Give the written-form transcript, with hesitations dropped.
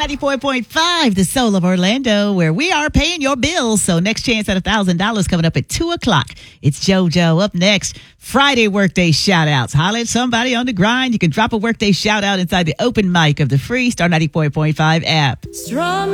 94.5, the soul of Orlando, where we are paying your bills. So next chance at $1,000 coming up at 2 o'clock. It's JoJo. Up next, Friday Workday shout-outs. Holla at somebody on the grind. You can drop a Workday shout-out inside the open mic of the free Star 94.5 app.